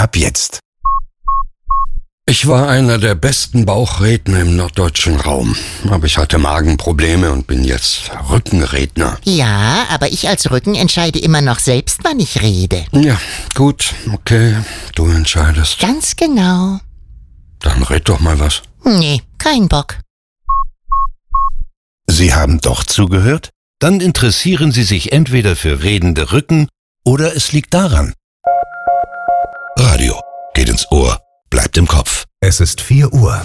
ab jetzt. Ich war einer der besten Bauchredner im norddeutschen Raum, aber ich hatte Magenprobleme und bin jetzt Rückenredner. Ja, aber ich als Rücken entscheide immer noch selbst, wann ich rede. Ja, gut, okay, du entscheidest. Ganz genau. Dann red doch mal was. Nee, kein Bock. Sie haben doch zugehört? Dann interessieren Sie sich entweder für redende Rücken oder es liegt daran. Radio geht ins Ohr, bleibt im Kopf. Es ist 4 Uhr.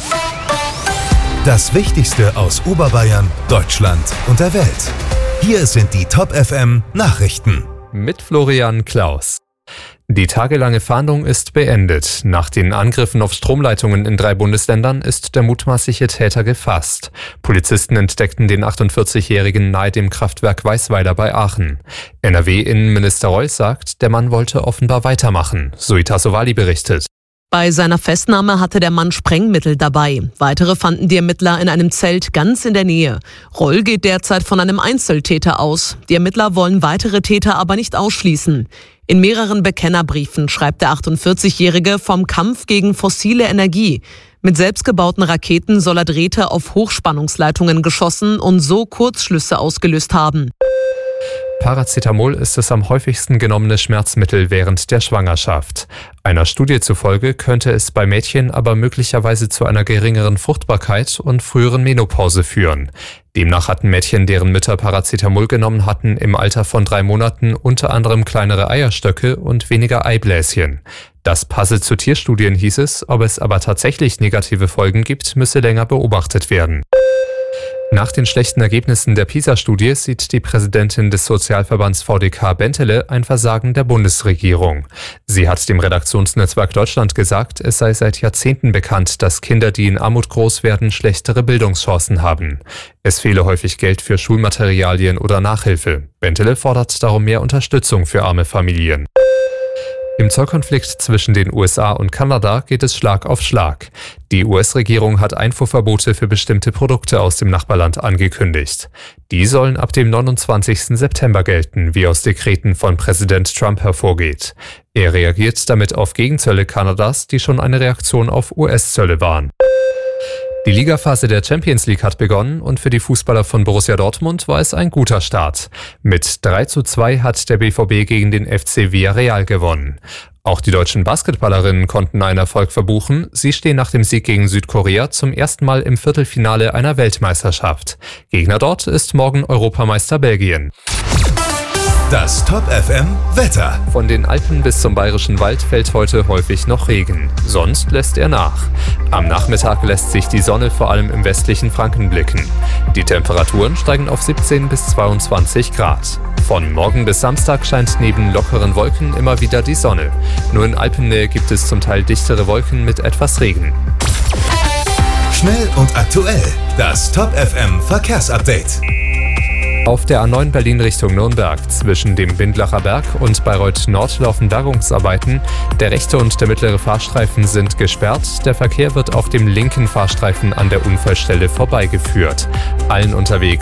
Das Wichtigste aus Oberbayern, Deutschland und der Welt. Hier sind die Top FM Nachrichten. Mit Florian Klaus. Die tagelange Fahndung ist beendet. Nach den Angriffen auf Stromleitungen in 3 Bundesländern ist der mutmaßliche Täter gefasst. Polizisten entdeckten den 48-Jährigen nahe dem Kraftwerk Weißweiler bei Aachen. NRW-Innenminister Reul sagt, der Mann wollte offenbar weitermachen. Zoe Tassovali berichtet. Bei seiner Festnahme hatte der Mann Sprengmittel dabei. Weitere fanden die Ermittler in einem Zelt ganz in der Nähe. Reul geht derzeit von einem Einzeltäter aus. Die Ermittler wollen weitere Täter aber nicht ausschließen. In mehreren Bekennerbriefen schreibt der 48-Jährige vom Kampf gegen fossile Energie. Mit selbstgebauten Raketen soll er Drähte auf Hochspannungsleitungen geschossen und so Kurzschlüsse ausgelöst haben. Paracetamol ist das am häufigsten genommene Schmerzmittel während der Schwangerschaft. Einer Studie zufolge könnte es bei Mädchen aber möglicherweise zu einer geringeren Fruchtbarkeit und früheren Menopause führen. Demnach hatten Mädchen, deren Mütter Paracetamol genommen hatten, im Alter von 3 Monaten unter anderem kleinere Eierstöcke und weniger Eibläschen. Das passe zu Tierstudien, hieß es, ob es aber tatsächlich negative Folgen gibt, müsse länger beobachtet werden. Nach den schlechten Ergebnissen der PISA-Studie sieht die Präsidentin des Sozialverbands VDK Bentele ein Versagen der Bundesregierung. Sie hat dem Redaktionsnetzwerk Deutschland gesagt, es sei seit Jahrzehnten bekannt, dass Kinder, die in Armut groß werden, schlechtere Bildungschancen haben. Es fehle häufig Geld für Schulmaterialien oder Nachhilfe. Bentele fordert darum mehr Unterstützung für arme Familien. Im Zollkonflikt zwischen den USA und Kanada geht es Schlag auf Schlag. Die US-Regierung hat Einfuhrverbote für bestimmte Produkte aus dem Nachbarland angekündigt. Die sollen ab dem 29. September gelten, wie aus Dekreten von Präsident Trump hervorgeht. Er reagiert damit auf Gegenzölle Kanadas, die schon eine Reaktion auf US-Zölle waren. Die Ligaphase der Champions League hat begonnen und für die Fußballer von Borussia Dortmund war es ein guter Start. Mit 3:2 hat der BVB gegen den FC Villarreal gewonnen. Auch die deutschen Basketballerinnen konnten einen Erfolg verbuchen. Sie stehen nach dem Sieg gegen Südkorea zum ersten Mal im Viertelfinale einer Weltmeisterschaft. Gegner dort ist morgen Europameister Belgien. Das Top FM Wetter. Von den Alpen bis zum Bayerischen Wald fällt heute häufig noch Regen. Sonst lässt er nach. Am Nachmittag lässt sich die Sonne vor allem im westlichen Franken blicken. Die Temperaturen steigen auf 17 bis 22 Grad. Von morgen bis Samstag scheint neben lockeren Wolken immer wieder die Sonne. Nur in Alpennähe gibt es zum Teil dichtere Wolken mit etwas Regen. Schnell und aktuell. Das Top FM Verkehrsupdate. Auf der A9 Berlin Richtung Nürnberg zwischen dem Bindlacher Berg und Bayreuth Nord laufen Bergungsarbeiten. Der rechte und der mittlere Fahrstreifen sind gesperrt. Der Verkehr wird auf dem linken Fahrstreifen an der Unfallstelle vorbeigeführt. Allen unterwegs